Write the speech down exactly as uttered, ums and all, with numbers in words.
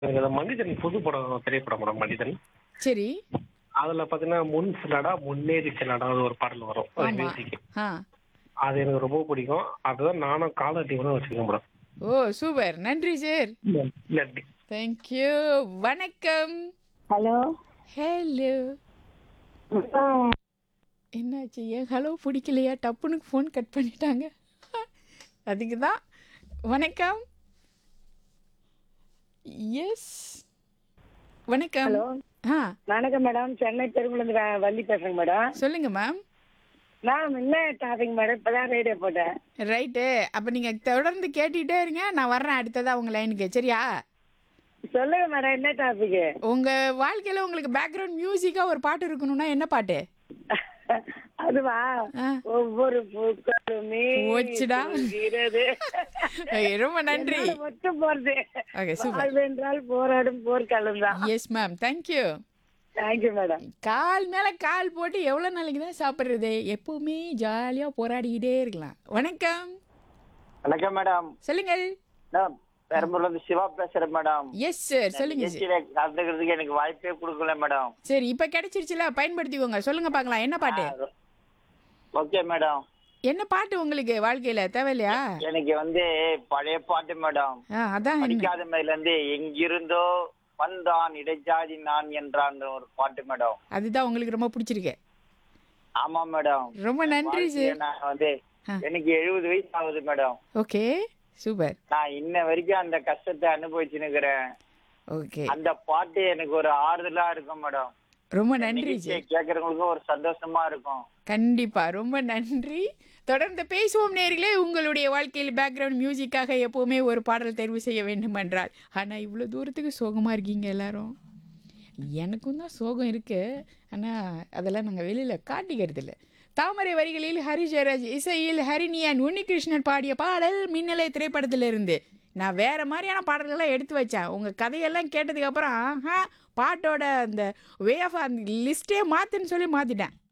எனக்கு அந்த மனிதன் புது படம் திரைப்படம் மேடம் மனிதன். சரி. அதுல பாத்தீங்கன்னா, முன் சிலடா முன்னேறி செல்லடா ஒரு பாடல் வரும். ஒரு ஆமா. மியூசிக். ஆ. அது எனக்கு ரொம்ப பிடிக்கும். அதுதான் நானும் காலர் டியூனா வச்சுருக்கேன் மேடம். ஓ! சூப்பர். நன்றி சார். ம். நன்றி. Thank you. வணக்கம். ஹலோ. ஹலோ. ஆ. என்னாச்சு? ஏன் ஹலோ பிடிக்கலையா? டப்புன்னு ஃபோன் கட் பண்ணிட்டாங்க. அதுக்கு தான். வணக்கம். எஸ். வணக்கம். ஹலோ. ஆ. வணக்கம் மேடம். சென்னை பெருங்குளந்து வ- வள்ளி பேசுறேங்க மேடம். சொல்லுங்க மேம். நான் என்ன டாபிக் மேடம் இப்பதான் ரேடியோ போட்டேன். ரைட்டு. அப்போ நீங்கள் தொடர்ந்து கேட்டுக்கிட்டே இருங்க. நான் வர்றேன் அடுத்ததா உங்கள் லைனுக்கு. சரியா? சொல்லுங்க மேடம் என்ன டாபிக்? உங்கள் வாழ்க்கையில் உங்களுக்கு பேக்ரவுண்ட் மியூசிக்காக ஒரு பாட்டு இருக்கணும்னா என்ன பாட்டு? அதுவா? ஆ. ஒவ்வொரு பூக்களுமே போச்சுடா. சொல்கிறது. Okay, ரொம்ப நன்றி. என்னால மட்டும் போறது. Okay super. வாழ்வென்றால் போராடும் போர்க்களம் தான். Yes ma'am. Thank you. Thank you madam. கால் மேல கால் போட்டு எவ்வளோ நாளைக்கு தான் சாப்பிட்றது? எப்பவுமே ஜாலியாக போராடிக்கிட்டே இருக்கலாம். வணக்கம். வணக்கம் மேடம். சொல்லுங்கள். நான் பெரம்பலூர்ல இருந்து சிவா பேசுறேன் மேடம். Yes sir. சொல்லுங்க சார். நிகழ்ச்சியில கலந்துக்கிறதுக்கு எனக்கு வாய்ப்பே கொடுக்கல மேடம். சரி இப்போ கிடைச்சிருச்சுல, பயன்படுத்திக்கோங்க. சொல்லுங்க பார்க்கலாம் என்ன பாட்டு? Okay madam. என்ன பாட்டு உங்களுக்கு வாழ்க்கையில தேவையில்லையா? எனக்கு வந்து பழைய பாட்டு மேடம். ஆ அதான் என்ன? படிக்காத மேல இருந்து எங்கிருந்தோ வந்தான் இடைச்சாதி நான் என்றான் ஒரு பாட்டு மேடம். அதுதான் உங்களுக்கு ரொம்ப பிடிச்சிருக்கு. ஆமா மேடம். ரொம்ப நன்றி வாழ்க்கையில சார். நான் வந்து ஆ. எனக்கு எழுபது வயசு ஆகுது மேடம். Okay super. நான் இன்ன வரைக்கும் அந்த கஷ்டத்தை அனுபவிச்சுன்னு இருக்கிறேன். ஓகே அந்த பாட்டு எனக்கு ஒரு ஆறுதலா இருக்கும் மேடம். ரொம்ப நன்றி சார். கேட்கறவங்களுக்கும் ஒரு சந்தோஷமா இருக்கும். கண்டிப்பா ரொம்ப நன்றி. தொடர்ந்து பேசுவோம் நேர்களே. உங்களுடைய வாழ்க்கையில் பேக்ரவுண்ட் மியூசிக்காக எப்போவுமே ஒரு பாடல் தேர்வு செய்ய வேண்டும் என்றால். ஆனால் இவ்வளோ தூரத்துக்கு சோகமாக இருக்கீங்க எல்லாரும். எனக்கும் தான் சோகம் இருக்குது. ஆனால் அதெல்லாம் நாங்கள் வெளியில் காட்டிக்கிறது இல்லை. தாமரை வரிகளில் ஹரி ஜெயராஜ் இசையில் ஹரிணியன் உன்னிகிருஷ்ணன் பாடிய பாடல் மின்னலை திரைப்படத்திலிருந்து. நான் வேறு மாதிரியான பாடல்கள்லாம் எடுத்து வச்சேன். உங்கள் கதையெல்லாம் கேட்டதுக்கப்புறம் ஆஹா பாட்டோட அந்த வே ஆஃப் அந்த லிஸ்ட்டே மாற்றுன்னு சொல்லி மாற்றிட்டேன்.